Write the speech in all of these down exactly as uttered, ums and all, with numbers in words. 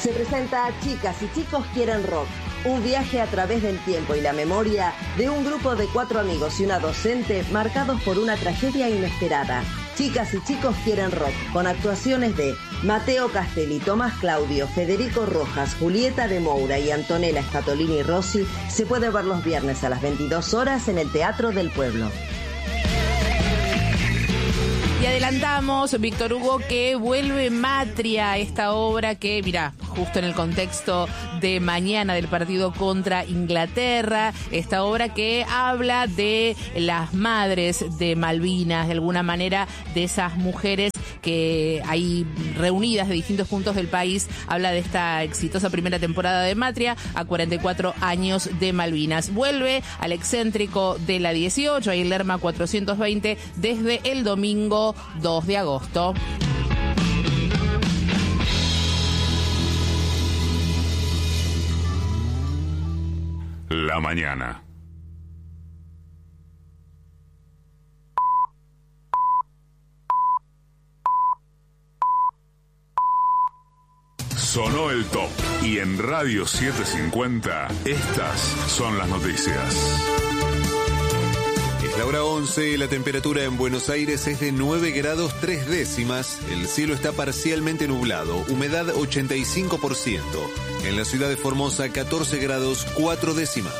Se presenta Chicas y Chicos Quieren Rock, un viaje a través del tiempo y la memoria de un grupo de cuatro amigos y una docente marcados por una tragedia inesperada. Chicas y Chicos Quieren Rock, con actuaciones de Mateo Castelli, Tomás Claudio, Federico Rojas, Julieta de Moura y Antonella Scatolini Rossi, se puede ver los viernes a las veintidós horas en el Teatro del Pueblo. Y adelantamos, Víctor Hugo, que vuelve Matria, esta obra que, mirá, justo en el contexto de mañana del partido contra Inglaterra, esta obra que habla de las madres de Malvinas, de alguna manera de esas mujeres que hay reunidas de distintos puntos del país, habla de esta exitosa primera temporada de Matria a cuarenta y cuatro años de Malvinas. Vuelve al excéntrico de la dieciocho, ahí en Lerma cuatrocientos veinte, desde el domingo dos de agosto. La mañana. Sonó el top y en Radio setecientos cincuenta estas son las noticias. Es la hora once, la temperatura en Buenos Aires es de nueve grados tres décimas, el cielo está parcialmente nublado, humedad ochenta y cinco por ciento. En la ciudad de Formosa catorce grados cuatro décimas.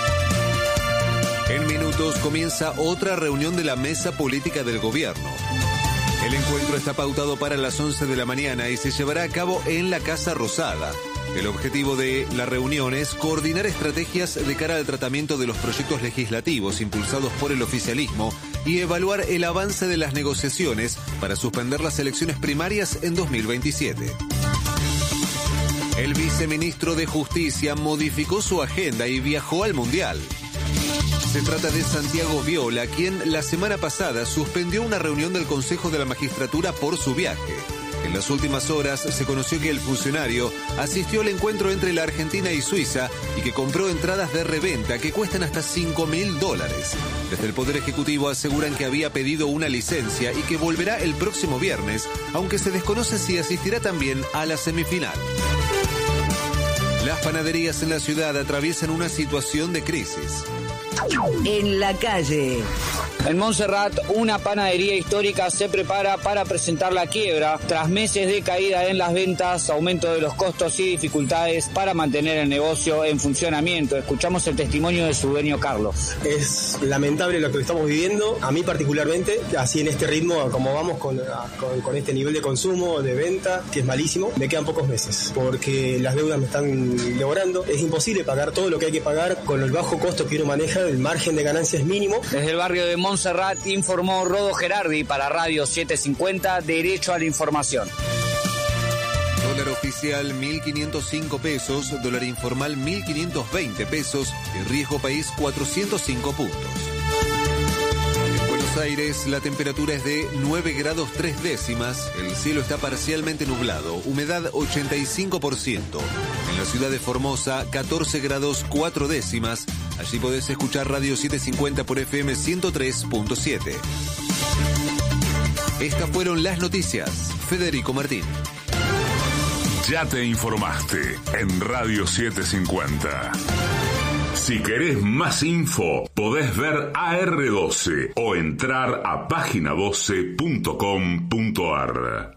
En minutos comienza otra reunión de la mesa política del gobierno. El encuentro está pautado para las once de la mañana y se llevará a cabo en la Casa Rosada. El objetivo de la reunión es coordinar estrategias de cara al tratamiento de los proyectos legislativos impulsados por el oficialismo y evaluar el avance de las negociaciones para suspender las elecciones primarias en dos mil veintisiete. El viceministro de Justicia modificó su agenda y viajó al Mundial. Se trata de Santiago Viola, quien la semana pasada suspendió una reunión del Consejo de la Magistratura por su viaje. En las últimas horas se conoció que el funcionario asistió al encuentro entre la Argentina y Suiza y que compró entradas de reventa que cuestan hasta cinco mil dólares. Desde el Poder Ejecutivo aseguran que había pedido una licencia y que volverá el próximo viernes, aunque se desconoce si asistirá también a la semifinal. Las panaderías en la ciudad atraviesan una situación de crisis. En la calle. En Montserrat, una panadería histórica se prepara para presentar la quiebra tras meses de caída en las ventas, aumento de los costos y dificultades para mantener el negocio en funcionamiento. Escuchamos el testimonio de su dueño Carlos. Es lamentable lo que estamos viviendo, a mí particularmente, así en este ritmo, como vamos con, con, con este nivel de consumo, de venta, que es malísimo, me quedan pocos meses, porque las deudas me están devorando. Es imposible pagar todo lo que hay que pagar con el bajo costo que uno maneja, el margen de ganancia es mínimo. Desde el barrio de Montserrat informó Rodo Gerardi para Radio setecientos cincuenta, Derecho a la Información. Dólar oficial mil quinientos cinco pesos, dólar informal mil quinientos veinte pesos y riesgo país cuatrocientos cinco puntos. En Buenos Aires la temperatura es de nueve grados tres décimas, el cielo está parcialmente nublado, humedad ochenta y cinco por ciento. En la ciudad de Formosa catorce grados cuatro décimas. Allí podés escuchar Radio setecientos cincuenta por F M ciento tres punto siete. Estas fueron las noticias. Federico Martín. Ya te informaste en Radio setecientos cincuenta. Si querés más info, podés ver A R doce o entrar a página doce punto com punto ar.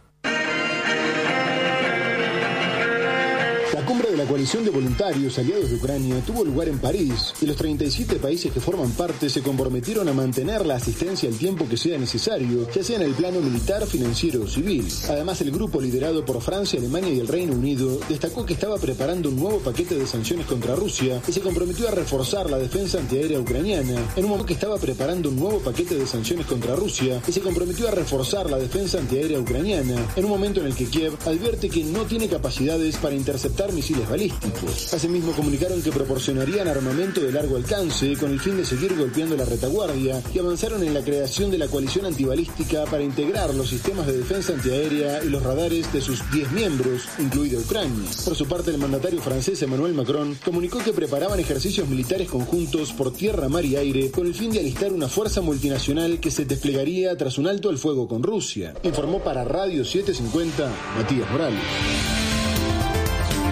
La cumbre de la coalición de voluntarios aliados de Ucrania tuvo lugar en París y los treinta y siete países que forman parte se comprometieron a mantener la asistencia al tiempo que sea necesario, ya sea en el plano militar, financiero o civil. Además, el grupo liderado por Francia, Alemania y el Reino Unido destacó que estaba preparando un nuevo paquete de sanciones contra Rusia y se comprometió a reforzar la defensa antiaérea ucraniana. En un momento que estaba preparando un nuevo paquete de sanciones contra Rusia y se comprometió a reforzar la defensa antiaérea ucraniana, en un momento en el que Kiev advierte que no tiene capacidades para interceptar misiles balísticos. Asimismo, comunicaron que proporcionarían armamento de largo alcance con el fin de seguir golpeando la retaguardia y avanzaron en la creación de la coalición antibalística para integrar los sistemas de defensa antiaérea y los radares de sus diez miembros, incluida Ucrania. Por su parte, el mandatario francés Emmanuel Macron comunicó que preparaban ejercicios militares conjuntos por tierra, mar y aire con el fin de alistar una fuerza multinacional que se desplegaría tras un alto al fuego con Rusia. Informó para Radio setecientos cincuenta Matías Morales.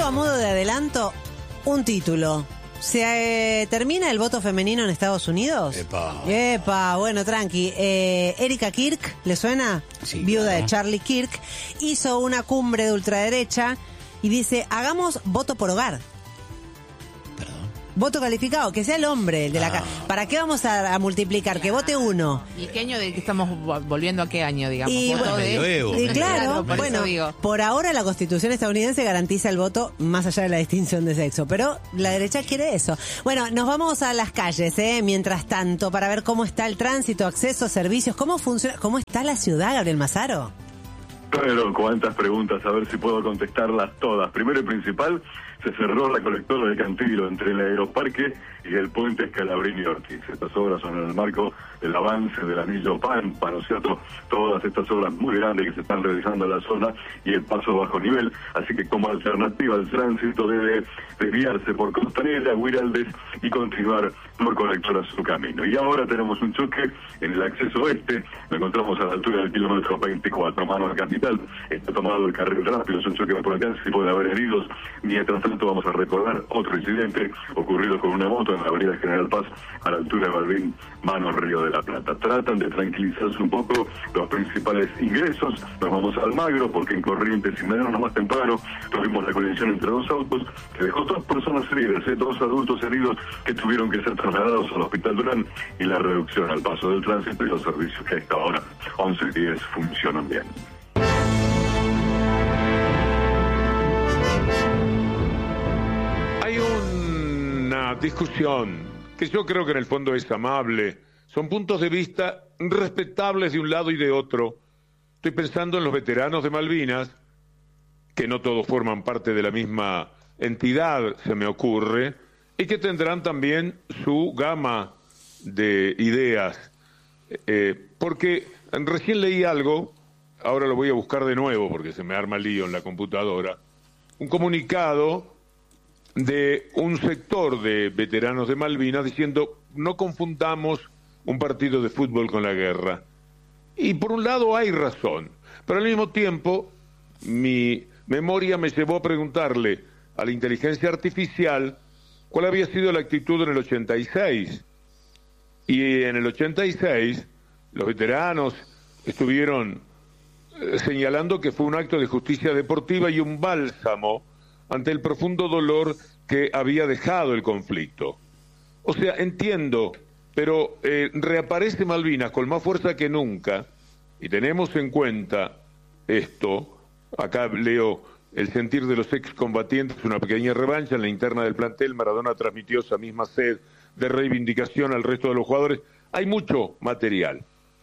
a modo de adelanto, un título. ¿Se eh, termina el voto femenino en Estados Unidos? Epa. Epa, bueno, tranqui. Eh, Erika Kirk, ¿le suena? Sí, Viuda claro. de Charlie Kirk, hizo una cumbre de ultraderecha y dice, hagamos voto por hogar. Voto calificado, que sea el hombre el de la Ah. casa. ¿Para qué vamos a, a multiplicar? Que vote uno. ¿Y qué año de que estamos volviendo a qué año, digamos? Y, Voto bueno, de- medioevo. Y claro, por bueno, eso digo. por ahora la Constitución estadounidense garantiza el voto más allá de la distinción de sexo, pero la derecha quiere eso. Bueno, nos vamos a las calles, ¿eh? Mientras tanto, para ver cómo está el tránsito, acceso, servicios, cómo funciona, cómo está la ciudad, Gabriel Mazaro. Pero cuántas preguntas, a ver si puedo contestarlas todas. Primero y principal, se cerró la colectora de Cantilo entre el Aeroparque y el puente Scalabrini Ortiz. Estas obras son en el marco del avance del anillo Pampa, ¿no es cierto? Todas estas obras muy grandes que se están realizando en la zona y el paso bajo nivel. Así que como alternativa al tránsito debe desviarse por Costanera, Huiraldes y continuar por Colectora su camino. Y ahora tenemos un choque en el acceso oeste. Lo encontramos a la altura del kilómetro veinticuatro, mano de Capital. Está tomado el carril rápido, es un choque por acá, si puede haber heridos. Mientras tanto vamos a recordar otro incidente ocurrido con una moto en la avenida General Paz a la altura de Balbín, mano Río de la Plata. Tratan de tranquilizarse un poco los principales ingresos. Nos vamos a Almagro porque en Corrientes y Medrano más temprano tuvimos la colisión entre dos autos que dejó dos personas heridas, ¿eh? dos adultos heridos que tuvieron que ser trasladados al Hospital Durán, y la reducción al paso del tránsito y los servicios que a esta hora, once y diez, funcionan bien. Hay una discusión que yo creo que en el fondo es amable. Son puntos de vista respetables de un lado y de otro. Estoy pensando en los veteranos de Malvinas, que no todos forman parte de la misma entidad, se me ocurre, y que tendrán también su gama de ideas. Eh, porque recién leí algo, ahora lo voy a buscar de nuevo porque se me arma lío en la computadora, un comunicado de un sector de veteranos de Malvinas diciendo no confundamos un partido de fútbol con la guerra. Y por un lado hay razón, pero al mismo tiempo mi memoria me llevó a preguntarle a la inteligencia artificial cuál había sido la actitud en el ochenta y seis. Y en el ochenta y seis los veteranos estuvieron eh, señalando que fue un acto de justicia deportiva y un bálsamo ante el profundo dolor que había dejado el conflicto. O sea, entiendo, pero eh, reaparece Malvinas con más fuerza que nunca, y tenemos en cuenta esto. Acá leo el sentir de los excombatientes, una pequeña revancha en la interna del plantel. Maradona transmitió esa misma sed de reivindicación al resto de los jugadores. Hay mucho material,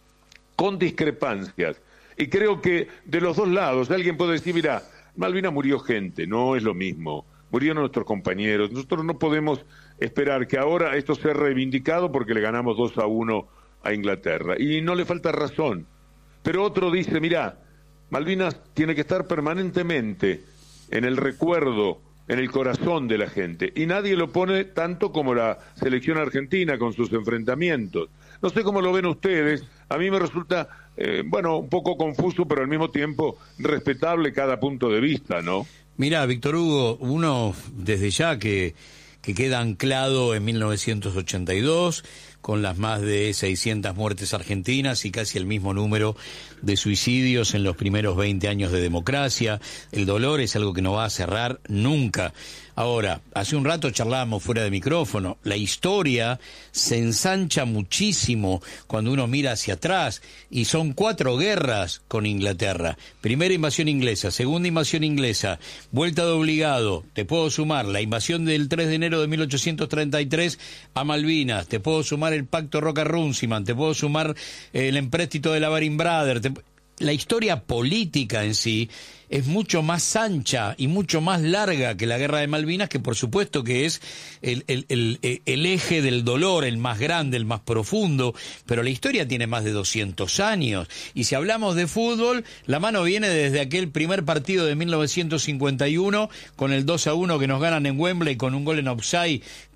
con discrepancias, y creo que de los dos lados alguien puede decir, mira, Malvinas murió gente, no es lo mismo, murieron nuestros compañeros, nosotros no podemos esperar que ahora esto sea reivindicado porque le ganamos dos a uno a Inglaterra, y no le falta razón. Pero otro dice, mira, Malvinas tiene que estar permanentemente en el recuerdo, en el corazón de la gente, y nadie lo pone tanto como la selección argentina con sus enfrentamientos. No sé cómo lo ven ustedes, a mí me resulta, eh, bueno, un poco confuso, pero al mismo tiempo respetable cada punto de vista, ¿no? Mirá, Víctor Hugo, uno desde ya que, que queda anclado en mil novecientos ochenta y dos, con las más de seiscientas muertes argentinas y casi el mismo número de suicidios en los primeros veinte años de democracia. El dolor es algo que no va a cerrar nunca. Ahora, hace un rato charlábamos fuera de micrófono, la historia se ensancha muchísimo cuando uno mira hacia atrás, y son cuatro guerras con Inglaterra. Primera invasión inglesa, segunda invasión inglesa, vuelta de obligado, te puedo sumar la invasión del tres de enero de mil ochocientos treinta y tres a Malvinas, te puedo sumar el pacto Roca-Runciman, te puedo sumar el empréstito de la Baring Brothers. Te... La historia política en sí es mucho más ancha y mucho más larga que la Guerra de Malvinas, que por supuesto que es el, el, el, el eje del dolor, el más grande, el más profundo, pero la historia tiene más de doscientos años. Y si hablamos de fútbol, la mano viene desde aquel primer partido de mil novecientos cincuenta y uno, con el dos a uno que nos ganan en Wembley con un gol en offside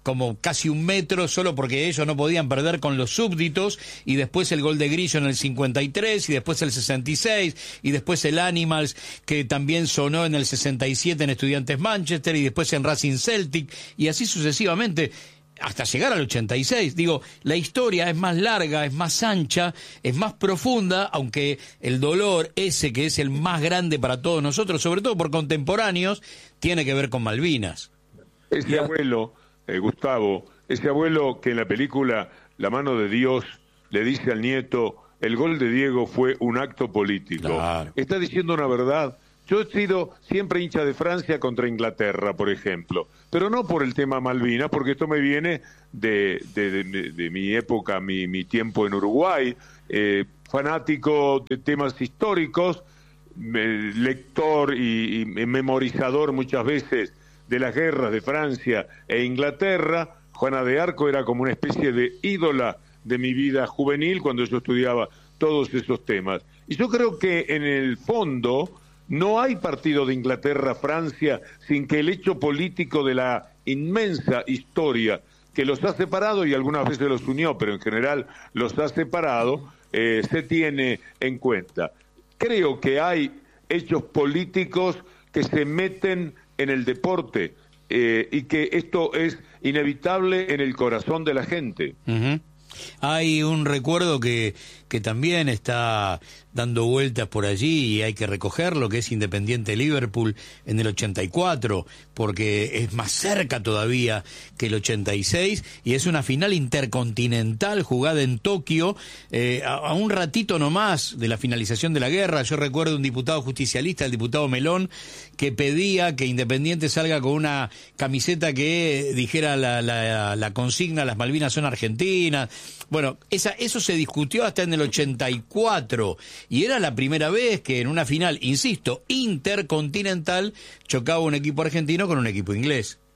como casi un metro, solo porque ellos no podían perder con los súbditos, y después el gol de Grillo en el cincuenta y tres, y después el sesenta y seis, y después el Animals, que también sonó en el sesenta y siete en Estudiantes Manchester, y después en Racing Celtic, y así sucesivamente, hasta llegar al ochenta y seis. Digo, la historia es más larga, es más ancha, es más profunda, aunque el dolor ese que es el más grande para todos nosotros, sobre todo por contemporáneos, tiene que ver con Malvinas. Ese abuelo, eh, Gustavo, ese abuelo que en la película La mano de Dios le dice al nieto, el gol de Diego fue un acto político. Claro. Está diciendo una verdad. Yo he sido siempre hincha de Francia contra Inglaterra, por ejemplo, pero no por el tema Malvinas, porque esto me viene de, de, de, de mi época, mi, mi tiempo en Uruguay, eh, fanático de temas históricos, eh, lector y, y memorizador muchas veces de las guerras de Francia e Inglaterra. Juana de Arco era como una especie de ídola de mi vida juvenil cuando yo estudiaba todos esos temas. Y yo creo que en el fondo no hay partido de Inglaterra-Francia sin que el hecho político de la inmensa historia que los ha separado, y algunas veces los unió, pero en general los ha separado, eh, se tiene en cuenta. Creo que hay hechos políticos que se meten en el deporte eh, y que esto es inevitable en el corazón de la gente. Uh-huh. Hay un recuerdo que, que también está dando vueltas por allí y hay que recogerlo, que es Independiente Liverpool en el ochenta y cuatro, porque es más cerca todavía que el ochenta y seis, y es una final intercontinental jugada en Tokio, eh, a, a un ratito nomás de la finalización de la guerra. Yo recuerdo un diputado justicialista, el diputado Melón, que pedía que Independiente salga con una camiseta que dijera la, la, la consigna, las Malvinas son argentinas. Bueno, esa, eso se discutió hasta en el ochenta y cuatro, y era la primera vez que en una final, insisto, intercontinental, chocaba un equipo argentino con un equipo inglés.